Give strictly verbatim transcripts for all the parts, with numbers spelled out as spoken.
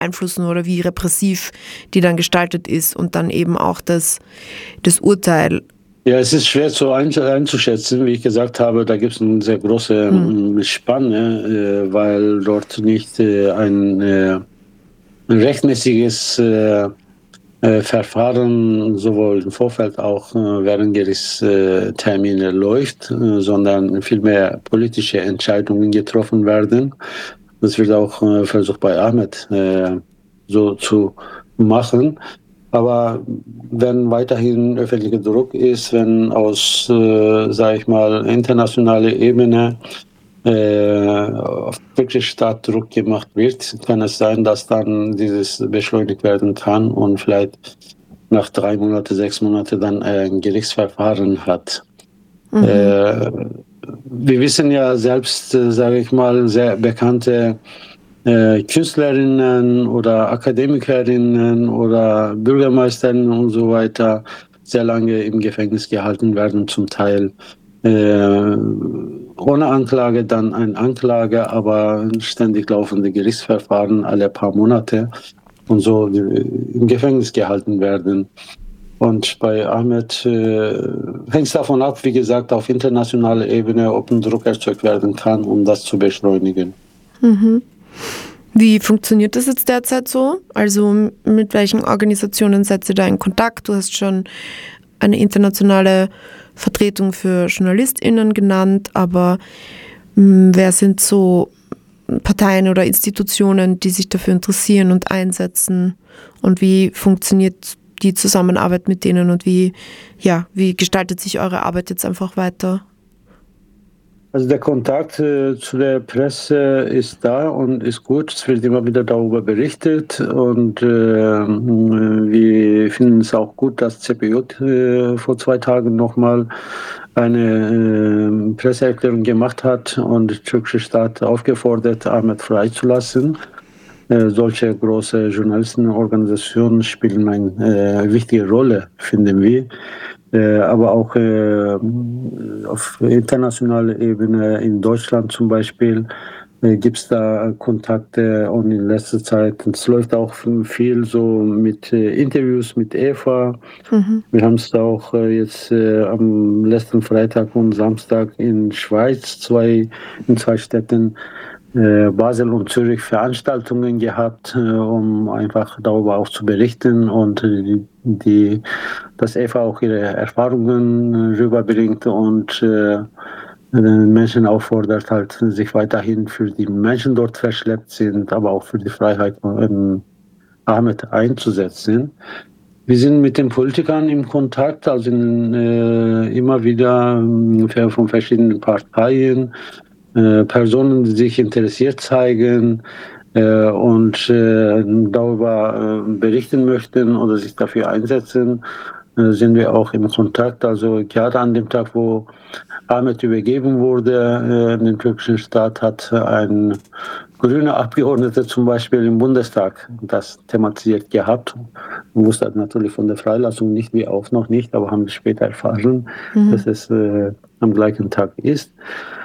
beeinflussen oder wie repressiv die dann gestaltet ist und dann eben auch das, das Urteil. Ja, es ist schwer zu einzuschätzen. Wie ich gesagt habe, da gibt es eine sehr große hm. Spanne, äh, weil dort nicht äh, ein, äh, ein rechtmäßiges äh, äh, Verfahren sowohl im Vorfeld auch äh, während Gerichtstermine läuft, äh, sondern vielmehr politische Entscheidungen getroffen werden. Das wird auch äh, versucht bei Ahmed äh, so zu machen. Aber wenn weiterhin öffentlicher Druck ist, wenn aus, äh, sage ich mal, internationaler Ebene äh, auf türkische Staat Druck gemacht wird, kann es sein, dass dann dieses beschleunigt werden kann und vielleicht nach drei Monaten, sechs Monaten dann ein Gerichtsverfahren hat. Mhm. Äh, wir wissen ja selbst, äh, sage ich mal, sehr bekannte Äh, Künstlerinnen oder Akademikerinnen oder Bürgermeisterinnen und so weiter sehr lange im Gefängnis gehalten werden, zum Teil äh, ohne Anklage, dann eine Anklage, aber ständig laufende Gerichtsverfahren alle paar Monate und so im Gefängnis gehalten werden. Und bei Ahmed äh, hängt es davon ab, wie gesagt, auf internationaler Ebene, ob ein Druck erzeugt werden kann, um das zu beschleunigen. Mhm. Wie funktioniert das jetzt derzeit so? Also mit welchen Organisationen seid ihr da in Kontakt? Du hast schon eine internationale Vertretung für JournalistInnen genannt, aber mh, wer sind so Parteien oder Institutionen, die sich dafür interessieren und einsetzen? Und wie funktioniert die Zusammenarbeit mit denen und wie, ja, wie gestaltet sich eure Arbeit jetzt einfach weiter? Also der Kontakt äh, zu der Presse ist da und ist gut. Es wird immer wieder darüber berichtet und äh, wir finden es auch gut, dass C P J äh, vor zwei Tagen nochmal eine äh, Presseerklärung gemacht hat und der türkische Staat aufgefordert, Ahmed freizulassen. Äh, solche große Journalistenorganisationen spielen eine äh, wichtige Rolle, finden wir. Äh, aber auch äh, auf internationaler Ebene, in Deutschland zum Beispiel, äh, gibt es da Kontakte und in letzter Zeit, es läuft auch viel so mit äh, Interviews mit Eva. Mhm. Wir haben es auch äh, jetzt äh, am letzten Freitag und Samstag in Schweiz, zwei, in zwei Städten, Basel und Zürich Veranstaltungen gehabt, um einfach darüber auch zu berichten und die, die dass Eva auch ihre Erfahrungen rüberbringt und äh, Menschen auffordert, halt sich weiterhin für die Menschen dort verschleppt sind, aber auch für die Freiheit von Ahmed einzusetzen. Wir sind mit den Politikern im Kontakt, also in, äh, immer wieder äh, von verschiedenen Parteien, Äh, Personen, die sich interessiert zeigen äh, und äh, darüber äh, berichten möchten oder sich dafür einsetzen, äh, sind wir auch im Kontakt. Also gerade an dem Tag, wo Ahmed übergeben wurde äh, in den türkischen Staat, hat ein grüner Abgeordneter zum Beispiel im Bundestag das thematisiert gehabt. Man wusste natürlich von der Freilassung nicht, wie auch noch nicht, aber haben wir später erfahren, mhm. dass es äh, am gleichen Tag ist.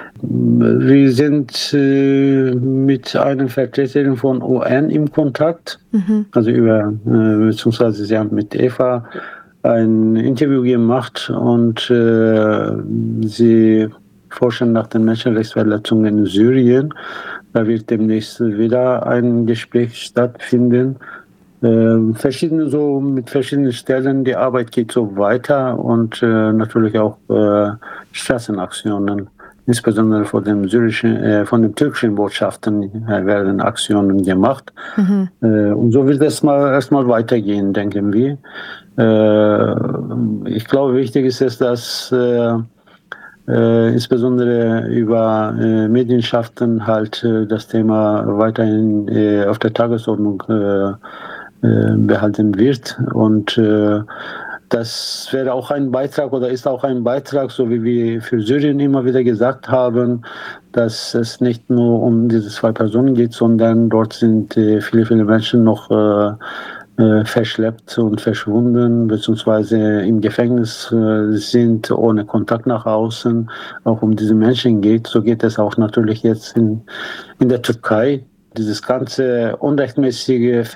Wir sind äh, mit einer Vertreterin von U N im Kontakt, mhm. also über, äh, beziehungsweise sie haben mit Eva ein Interview gemacht und äh, sie forschen nach den Menschenrechtsverletzungen in Syrien. Da wird demnächst wieder ein Gespräch stattfinden. Äh, verschiedene so mit verschiedenen Stellen, die Arbeit geht so weiter und äh, natürlich auch äh, Straßenaktionen. Insbesondere von dem syrischen, äh, von den türkischen Botschaften äh, werden Aktionen gemacht. Mhm. Äh, und so wird es mal erstmal weitergehen, denken wir. Äh, ich glaube, wichtig ist es, dass äh, äh, insbesondere über äh, Medienschaften halt äh, das Thema weiterhin äh, auf der Tagesordnung äh, äh, behalten wird und äh, das wäre auch ein Beitrag oder ist auch ein Beitrag, so wie wir für Syrien immer wieder gesagt haben, dass es nicht nur um diese zwei Personen geht, sondern dort sind äh, viele, viele Menschen noch äh, äh, verschleppt und verschwunden, beziehungsweise im Gefängnis äh, sind, ohne Kontakt nach außen, auch um diese Menschen geht. So geht es auch natürlich jetzt in, in der Türkei. dieses ganze unrechtmäßige